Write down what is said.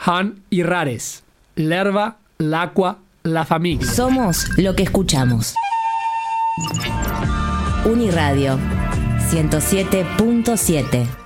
Han y rares. L'herba, l'acqua, la familia. Somos lo que escuchamos. Uniradio 107.7